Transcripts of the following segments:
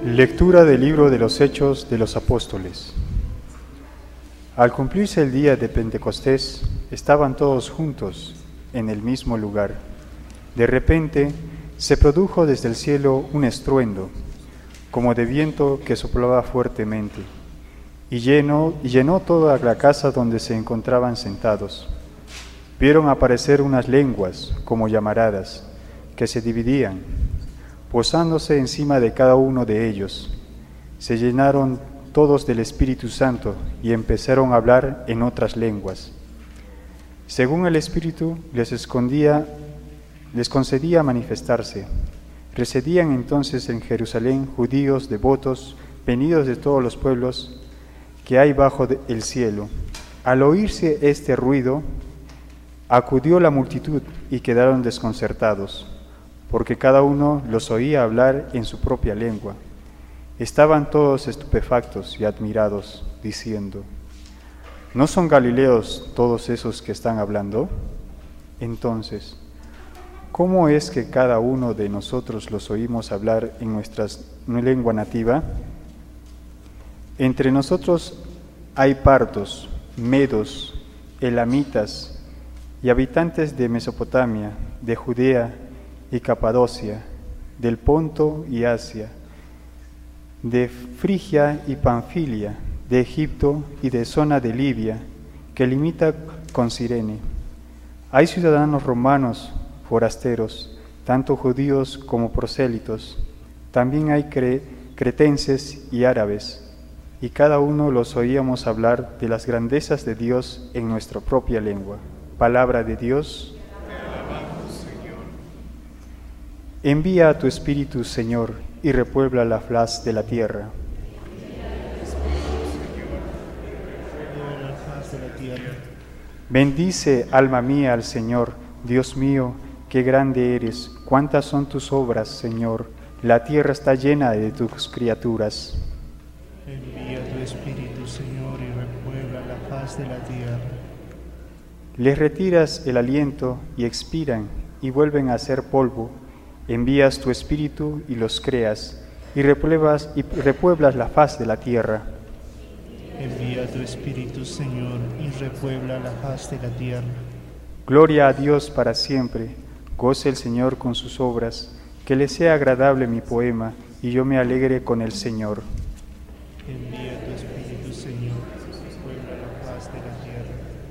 Lectura del libro de los Hechos de los Apóstoles. Al cumplirse el día de Pentecostés, estaban todos juntos en el mismo lugar. De repente se produjo desde el cielo un estruendo, como de viento que soplaba fuertemente, y llenó toda la casa donde se encontraban sentados. Vieron aparecer unas lenguas, como llamaradas, que se dividían, posándose encima de cada uno de ellos. Se llenaron todos del Espíritu Santo y empezaron a hablar en otras lenguas, según el Espíritu les concedía manifestarse. Residían entonces en Jerusalén judíos devotos, venidos de todos los pueblos que hay bajo el cielo. Al oírse este ruido, acudió la multitud y quedaron desconcertados, porque cada uno los oía hablar en su propia lengua. Estaban todos estupefactos y admirados, diciendo: ¿no son galileos todos esos que están hablando? Entonces, ¿cómo es que cada uno de nosotros los oímos hablar en nuestra lengua nativa? Entre nosotros hay partos, medos, elamitas y habitantes de Mesopotamia, de Judea y Capadocia, del Ponto y Asia, de Frigia y Panfilia, de Egipto y de zona de Libia, que limita con Cirene. Hay ciudadanos romanos, forasteros, tanto judíos como prosélitos. También hay cretenses y árabes, y cada uno los oíamos hablar de las grandezas de Dios en nuestra propia lengua. Palabra de Dios. Envía a tu Espíritu, Señor, y repuebla la faz de la tierra. Bendice, alma mía, al Señor. Dios mío, qué grande eres. Cuántas son tus obras, Señor. La tierra está llena de tus criaturas. Envía tu Espíritu, Señor, y repuebla la faz de la tierra. Les retiras el aliento y expiran y vuelven a ser polvo. Envías tu Espíritu y los creas, y repueblas la faz de la tierra. Envía tu Espíritu, Señor, y repuebla la faz de la tierra. Gloria a Dios para siempre. Goce el Señor con sus obras. Que le sea agradable mi poema, y yo me alegre con el Señor. Envía tu Espíritu, Señor, y repuebla la faz de la tierra.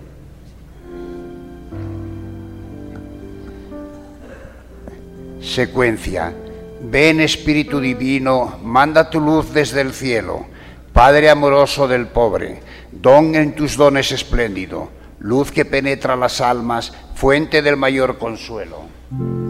Secuencia. Ven, Espíritu Divino, manda tu luz desde el cielo. Padre amoroso del pobre, don en tus dones espléndido, luz que penetra las almas, fuente del mayor consuelo.